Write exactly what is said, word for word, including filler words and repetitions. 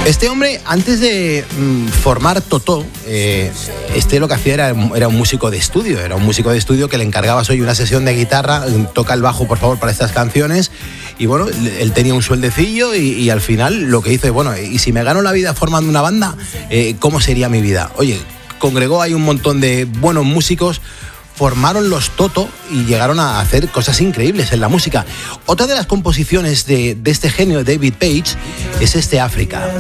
Este hombre, antes de mm, formar Totó, eh, este lo que hacía era, era un músico de estudio, era un músico de estudio que le encargabas hoy una sesión de guitarra, toca el bajo por favor para estas canciones, y bueno, él tenía un sueldecillo y, y al final lo que hizo es, bueno, y si me gano la vida formando una banda, eh, ¿cómo sería mi vida? Oye, congregó ahí un montón de buenos músicos, formaron los Toto y llegaron a hacer cosas increíbles en la música. Otra de las composiciones de, de este genio, David Page, es este África.